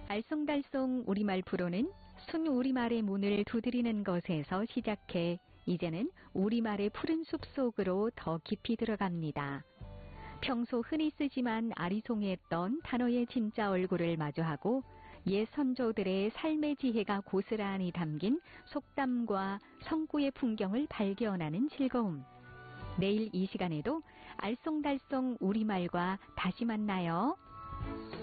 알쏭달쏭 우리말 프로는 순우리말의 문을 두드리는 것에서 시작해 이제는 우리말의 푸른 숲속으로 더 깊이 들어갑니다. 평소 흔히 쓰지만 아리송했던 단어의 진짜 얼굴을 마주하고 옛 선조들의 삶의 지혜가 고스란히 담긴 속담과 성구의 풍경을 발견하는 즐거움. 내일 이 시간에도 알쏭달쏭 우리말과 다시 만나요.